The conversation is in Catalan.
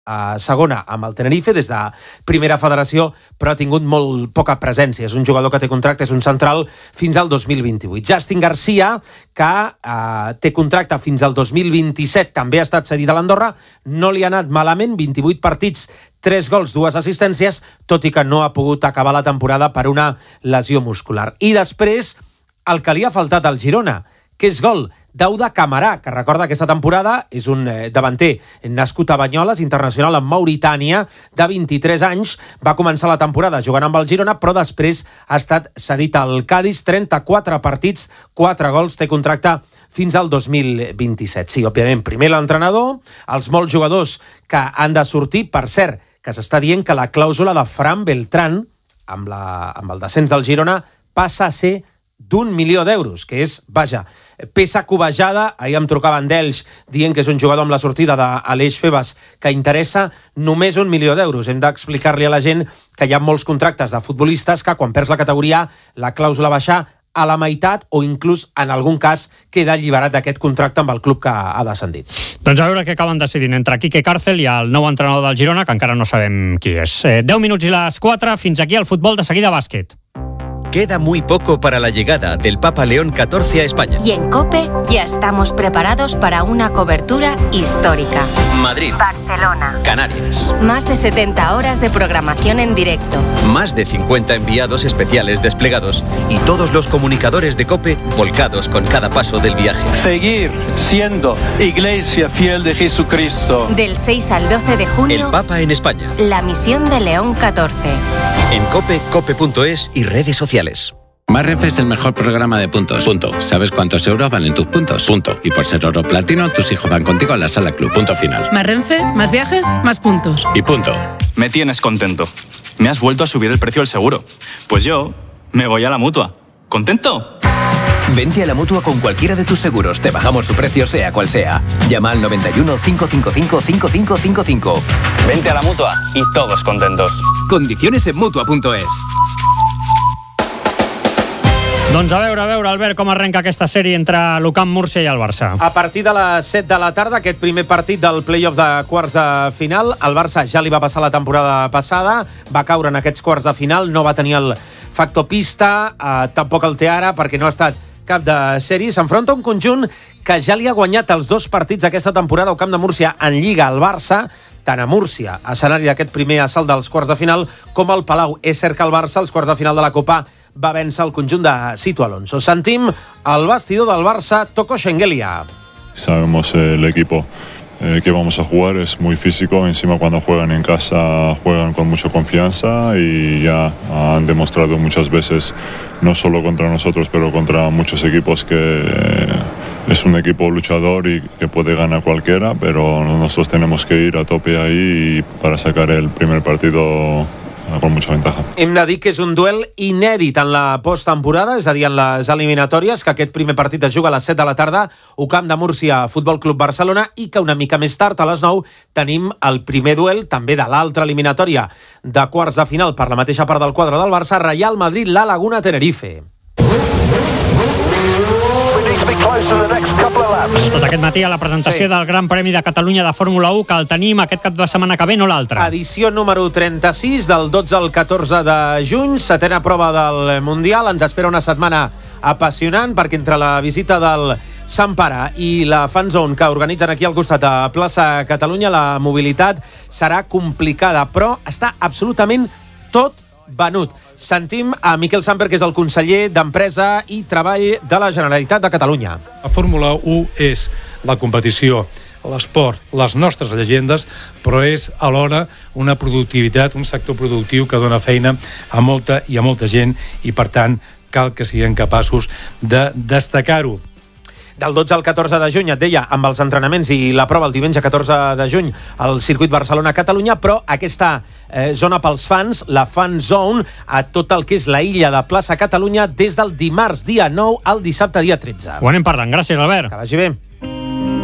a segona amb el Tenerife des de primera federació, però ha tingut molt poca presència. És un jugador que té contracte, és un central fins al 2028. Justin Garcia, que té contracte fins al 2027, també ha estat cedit a l'Andorra, no li ha anat malament, 28 partits, 3 gols, 2 assistències, tot i que no ha pogut acabar la temporada per una lesió muscular. I després, el que li ha faltat al Girona, que és gol, Dauda Camarà, que recorda aquesta temporada, és un davanter nascut a Banyoles, internacional en Mauritània, de 23 anys, va començar la temporada jugant amb el Girona, però després ha estat cedit al Cádiz, 34 partits, 4 gols, té contracte fins al 2027. Sí, òbviament, primer l'entrenador, els molts jugadors que han de sortir, per cert, que s'està dient que la clàusula de Fran Beltrán, amb el descens del Girona, passa a ser d'1 milió d'euros, que és, vaja, peça cobejada. Ahir em trucaven d'Elx dient que és un jugador amb la sortida d'Aleix Febas que interessa només 1 milió d'euros. Hem d'explicar-li a la gent que hi ha molts contractes de futbolistes que quan perds la categoria la clàusula baixa a la meitat o inclús en algun cas queda alliberat d'aquest contracte amb el club que ha descendit. Doncs a veure què acaben decidint entre Quique Cárcel i el nou entrenador del Girona, que encara no sabem qui és. 10 minuts i les 4, fins aquí el futbol, de seguida bàsquet. Queda muy poco para la llegada del Papa León XIV a España. Y en COPE ya estamos preparados para una cobertura histórica. Madrid, Barcelona, Canarias. Más de 70 horas de programación en directo. Más de 50 enviados especiales desplegados y todos los comunicadores de COPE volcados con cada paso del viaje. Seguir siendo Iglesia fiel de Jesucristo. Del 6 al 12 de junio, El Papa en España. la misión de León XIV. En COPE, cope.es y redes sociales. MyRenfe es el mejor programa de puntos. Punto. ¿Sabes cuántos euros valen tus puntos? Punto. Y por ser oro platino, tus hijos van contigo a la sala club. Punto final. Más Renfe, más viajes, más puntos. Y punto. Me tienes contento. Me has vuelto a subir el precio del seguro. Pues yo me voy a la Mutua. ¿Contento? Vente a la Mutua con cualquiera de tus seguros. Te bajamos su precio sea cual sea. Llama al 91 555 5555. Vente a la Mutua y todos contentos. Condiciones en Mutua.es. Doncs a veure, Albert, com arrenca aquesta sèrie entre l'UCAM Múrcia i el Barça. A partir de les 7 de la tarda, aquest primer partit del play-off de quarts de final, el Barça ja li va passar la temporada passada, va caure en aquests quarts de final, no va tenir el factor pista, tampoc el té ara, perquè no ha estat cap de sèrie. S'enfronta un conjunt que ja li ha guanyat els 2 partits aquesta temporada al Camp de Múrcia en Lliga al Barça, tant a Múrcia, escenari d'aquest primer assalt dels quarts de final, com al Palau. És cert que el Barça, als quarts de final de la Copa, va vèncer el conjunt de Sito Alonso. Sentim el vestidor del Barça, Toko Shengelia. Sabemos el equipo que vamos a jugar, es muy físico, encima cuando juegan en casa juegan con mucha confianza y ya han demostrado muchas veces, no solo contra nosotros, pero contra muchos equipos, que es un equipo luchador y que puede ganar cualquiera, pero nosotros tenemos que ir a tope ahí para sacar el primer partido con mucha ventaja. Hem de dir que és un duel inèdit en la posttemporada, és a dir, en les eliminatòries, que aquest primer partit es juga a les 7 de la tarda, UCAM de Múrcia, Futbol Club Barcelona, i que una mica més tard, a les 9, tenim el primer duel, també de l'altra eliminatòria de quarts de final per la mateixa part del quadre del Barça, Real Madrid, La Laguna, Tenerife. Tot aquest matí a la presentació del Gran Premi de Catalunya de Fórmula 1, que el tenim aquest cap de setmana que ve, no l'altre. Edició número 36, del 12 al 14 de juny, setena prova del Mundial. Ens espera una setmana apassionant, perquè entre la visita del Sant Pare i la Fan Zone que organitzen aquí al costat a Plaça Catalunya, la mobilitat serà complicada, però està absolutament tot venut. Sentim a Miquel Samper, que és el conseller d'Empresa i Treball de la Generalitat de Catalunya. La Fórmula 1 és la competició, l'esport, les nostres llegendes, però és alhora una productivitat, un sector productiu que dona feina a molta gent i, per tant, cal que siguem capaços de destacar-ho. Del 12 al 14 de juny, et deia, amb els entrenaments i la prova el diumenge 14 de juny al circuit Barcelona-Catalunya, però aquesta zona pels fans, la Fan Zone, a tot el que és la illa de Plaça Catalunya, des del dimarts dia 9 al dissabte dia 13. Ho anem parlant. Gràcies, Albert. Que vagi bé.